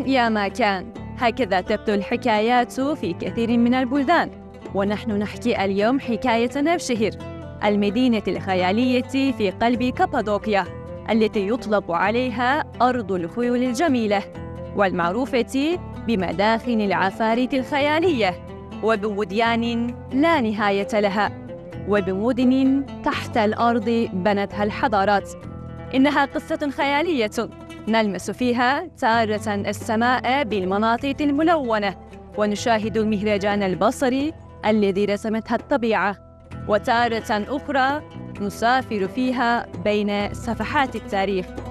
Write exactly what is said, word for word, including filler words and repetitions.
يا ما كان، هكذا تبدو الحكايات في كثير من البلدان. ونحن نحكي اليوم حكاية نفشهر، المدينة الخيالية في قلب كابادوكيا، التي يطلق عليها أرض الخيول الجميلة، والمعروفة بمداخن العفاريت الخيالية، وبوديان لا نهاية لها، وبمدن تحت الأرض بنتها الحضارات. إنها قصة خيالية نلمس فيها تارة السماء بالمناطق الملونة، ونشاهد المهرجان البصري الذي رسمتها الطبيعة، وتارة أخرى نسافر فيها بين صفحات التاريخ